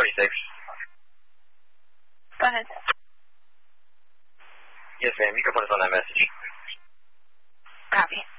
26. Go ahead. Yes, ma'am. You can put us on that message. Copy.